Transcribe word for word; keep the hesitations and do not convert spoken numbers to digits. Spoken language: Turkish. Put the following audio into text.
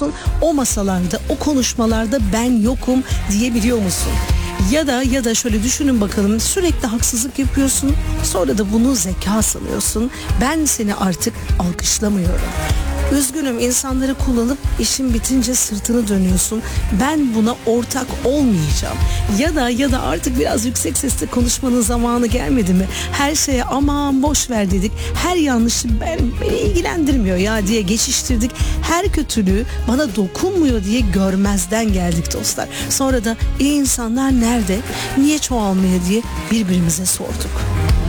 musun? O masalarda, o konuşmalarda ben yokum diyebiliyor musun? Ya da ya da şöyle düşünün bakalım, sürekli haksızlık yapıyorsun, sonra da bunu zeka sanıyorsun. Ben seni artık alkışlamıyorum. Üzgünüm, insanları kullanıp işin bitince sırtını dönüyorsun. Ben buna ortak olmayacağım. Ya da ya da artık biraz yüksek sesle konuşmanın zamanı gelmedi mi? Her şeye aman boş ver dedik. Her yanlışı ben, beni ilgilendirmiyor ya diye geçiştirdik. Her kötülüğü bana dokunmuyor diye görmezden geldik dostlar. Sonra da iyi insanlar nerede? Niye çoğalmıyor diye birbirimize sorduk.